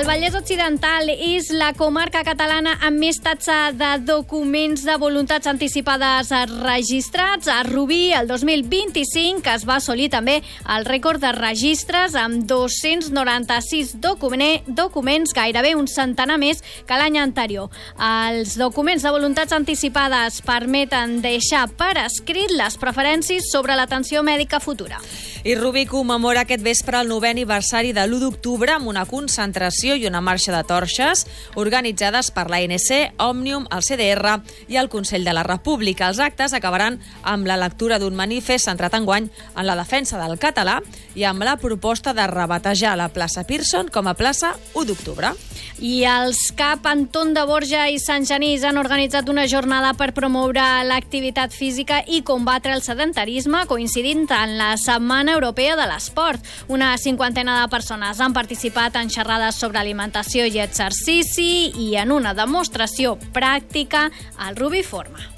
Vallès Occidental és la comarca catalana amb més taxa de documents de voluntats anticipades registrats. A Rubí, el 2025, es va assolir també el rècord de registres amb 296 documents, gairebé un centenar més que l'any anterior. Els documents de voluntats anticipades permeten deixar per escrit les preferències sobre l'atenció mèdica futura. I Rubí commemora aquest vespre el 9è aniversari de l'1 d'octubre amb una concentració i una marxa de torxes organitzades per l'ANC, Òmnium, el CDR i el Consell de la República. Els actes acabaran amb la lectura d'un manifest centrat enguany en la defensa del català i amb la proposta de rebatejar la plaça Pearson com a plaça 1 d'octubre. I els CAP Anton de Borja i Sant Genís han organitzat una jornada per promoure l'activitat física i combatre el sedentarisme, coincidint en la Setmana Europea de l'Esport. Una cinquantena de persones han participat en xerrades sobre alimentació i exercici i en una demostració pràctica al Rubí Forma.